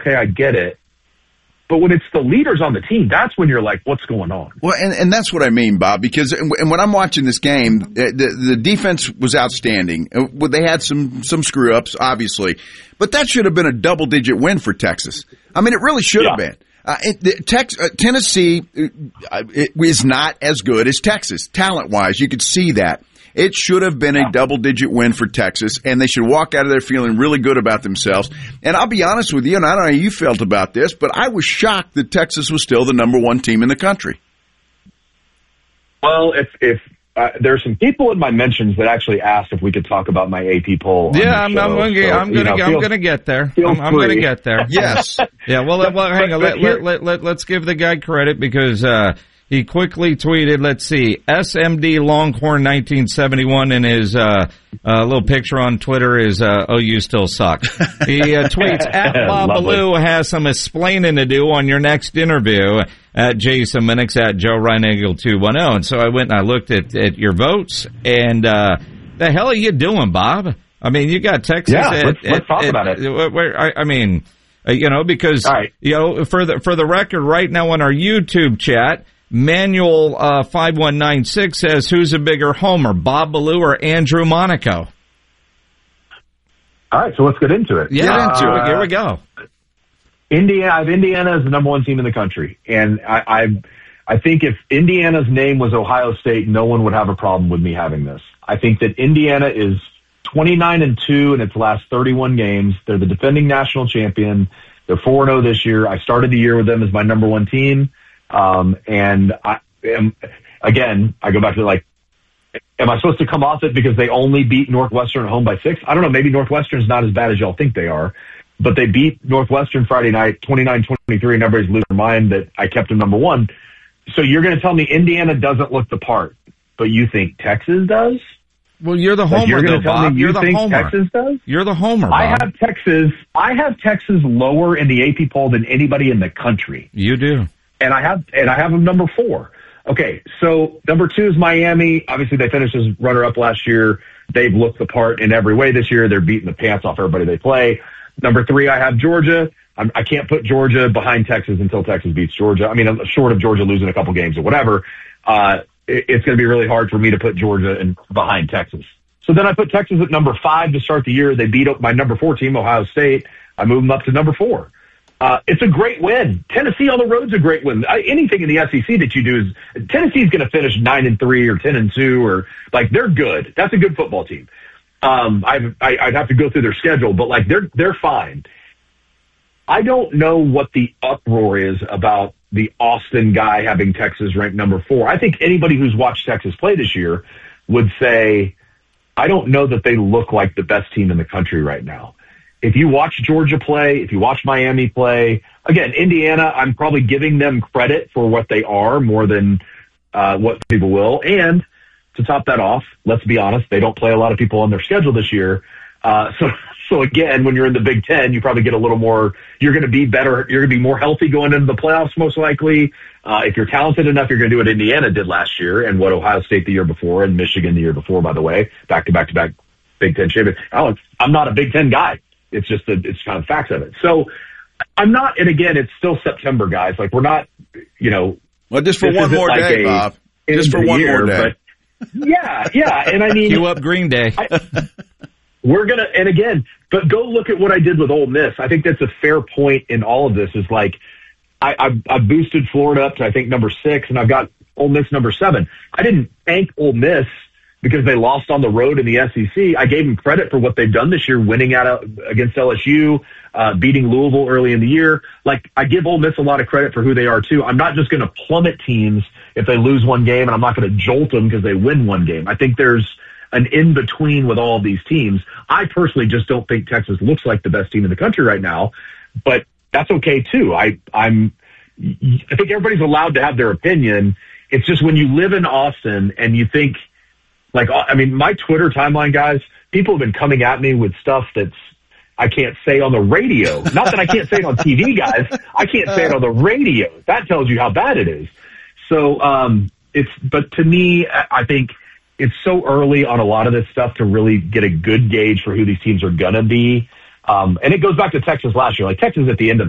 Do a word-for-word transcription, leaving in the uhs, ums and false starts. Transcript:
okay, I get it. But when it's the leaders on the team, that's when you're like, what's going on? Well, and, and that's what I mean, Bob, because and when I'm watching this game, the, the defense was outstanding. They had some, some screw-ups, obviously, but that should have been a double-digit win for Texas. I mean, it really should have yeah. been. Uh, it, the, Tex, uh, Tennessee uh, it is not as good as Texas, talent-wise. You could see that. It should have been a double-digit win for Texas, and they should walk out of there feeling really good about themselves. And I'll be honest with you, and I don't know how you felt about this, but I was shocked that Texas was still the number one team in the country. Well, if if uh, there are some people in my mentions that actually asked if we could talk about my A P poll. Yeah, I'm, I'm going to. I'm going to. I'm going to get there. I'm, I'm going to get there. Yes. Yeah. Well, let, well hang on. Let, let, let, let, let's give the guy credit because. Uh, He quickly tweeted, let's see, S M D Longhorn nineteen seventy-one in his uh, uh, little picture on Twitter is uh, O U still suck. He uh, tweets, at Bob Ballou has some explaining to do on your next interview at Jason Minix at Joe Reinagle two one zero. And so I went and I looked at, at your votes, and uh, the hell are you doing, Bob? I mean, you got Texas. Yeah, at, let's, let's at, talk at, about it. Where, I, I mean, uh, you know, because, right. you know, for the, for the record, right now on our YouTube chat, Manuel uh, five one nine six says, who's a bigger homer, Bob Ballou or Andrew Monaco? All right, so let's get into it. Yeah, uh, into it. Here we go. Indiana, I have Indiana as the number one team in the country, and I, I, I think if Indiana's name was Ohio State, no one would have a problem with me having this. I think that Indiana is twenty-nine and two in its last thirty-one games. They're the defending national champion. They're four and oh this year. I started the year with them as my number one team. Um, and I am, again, I go back to like, am I supposed to come off it because they only beat Northwestern at home by six? I don't know. Maybe Northwestern's not as bad as y'all think they are, but they beat Northwestern Friday night, twenty-nine twenty-three, and everybody's losing their mind that I kept them number one. So you're going to tell me Indiana doesn't look the part, but you think Texas does? Well, you're the homer, like you're though, tell Bob. Me you you're the think homer. Texas does? You're the homer, Bob. I have Texas. I have Texas lower in the A P poll than anybody in the country. You do. And I have, and I have them number four. Okay, so number two is Miami. Obviously, they finished as runner-up last year. They've looked the part in every way this year. They're beating the pants off everybody they play. Number three, I have Georgia. I'm, I can't put Georgia behind Texas until Texas beats Georgia. I mean, short of Georgia losing a couple games or whatever, uh, it, it's going to be really hard for me to put Georgia in, behind Texas. So then I put Texas at number five to start the year. They beat up my number four team, Ohio State. I move them up to number four. Uh, it's a great win. Tennessee on the road's a great win. I, anything in the S E C that you do is Tennessee's going to finish nine and three or ten and two or like they're good. That's a good football team. Um, I've, I, I'd have to go through their schedule, but like they're they're fine. I don't know what the uproar is about the Austin guy having Texas ranked number four. I think anybody who's watched Texas play this year would say, I don't know that they look like the best team in the country right now. If you watch Georgia play, if you watch Miami play, again, Indiana, I'm probably giving them credit for what they are more than uh, what people will. And to top that off, let's be honest, they don't play a lot of people on their schedule this year. Uh, so, so again, when you're in the Big Ten, you probably get a little more, you're going to be better, you're going to be more healthy going into the playoffs most likely. Uh, if you're talented enough, you're going to do what Indiana did last year and what Ohio State the year before and Michigan the year before, by the way, back to back to back Big Ten champion. I'm not a Big Ten guy. It's just the, it's kind of facts of it. So I'm not, and again, it's still September, guys. Like we're not, you know. Well, just for one more like day, Bob. Just for one year, more day. But yeah, yeah. And I mean. Cue up Green Day. I, we're going to, and again, but go look at what I did with Ole Miss. I think that's a fair point in all of this is like, I, I, I boosted Florida up to, I think, number six, and I've got Ole Miss number seven. I didn't thank Ole Miss because they lost on the road in the S E C. I gave them credit for what they've done this year, winning out against L S U, uh, beating Louisville early in the year. Like, I give Ole Miss a lot of credit for who they are, too. I'm not just going to plummet teams if they lose one game, and I'm not going to jolt them because they win one game. I think there's an in-between with all of these teams. I personally just don't think Texas looks like the best team in the country right now, but that's okay, too. I, I'm, I think everybody's allowed to have their opinion. It's just when you live in Austin and you think, like, I mean, my Twitter timeline, guys, people have been coming at me with stuff that's I can't say on the radio. Not that I can't say it on T V, guys. I can't say it on the radio. That tells you how bad it is. So, um, it's, but to me, I think it's so early on a lot of this stuff to really get a good gauge for who these teams are going to be. Um, and it goes back to Texas last year. Like, Texas at the end of